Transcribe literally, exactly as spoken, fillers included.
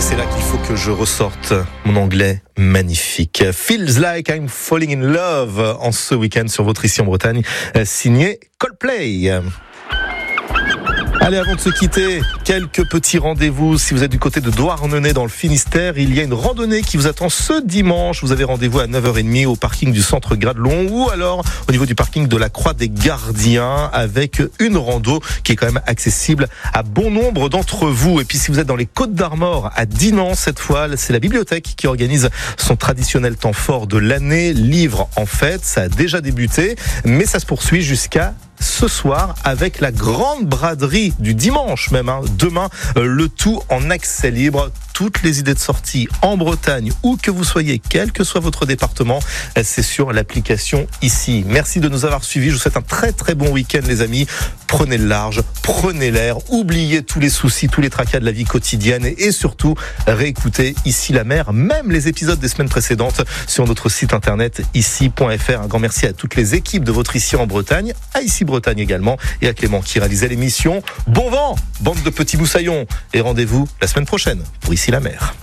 c'est là qu'il faut que je ressorte mon anglais magnifique. Feels like I'm falling in love en ce week-end sur votre Ici en Bretagne, signé Coldplay. Allez, avant de se quitter, quelques petits rendez-vous. Si vous êtes du côté de Douarnenez dans le Finistère, il y a une randonnée qui vous attend ce dimanche. Vous avez rendez-vous à neuf heures trente au parking du centre Gradelon ou alors au niveau du parking de la Croix des Gardiens avec une rando qui est quand même accessible à bon nombre d'entre vous. Et puis si vous êtes dans les Côtes d'Armor, à Dinan cette fois, c'est la bibliothèque qui organise son traditionnel temps fort de l'année. Livre en fête, ça a déjà débuté, mais ça se poursuit jusqu'à ce soir avec la grande braderie du dimanche même, hein. Demain, euh, le tout en accès libre. Toutes les idées de sortie en Bretagne, où que vous soyez, quel que soit votre département, c'est sur l'application ici. Merci de nous avoir suivis. Je vous souhaite un très très bon week-end les amis. Prenez le large, prenez l'air, oubliez tous les soucis, tous les tracas de la vie quotidienne et surtout réécoutez Ici la mer, même les épisodes des semaines précédentes sur notre site internet ici point f r. Un grand merci à toutes les équipes de votre Ici en Bretagne, à Ici Bretagne également et à Clément qui réalisait l'émission. Bon vent, bande de petits moussaillons et rendez-vous la semaine prochaine pour Ici la mer.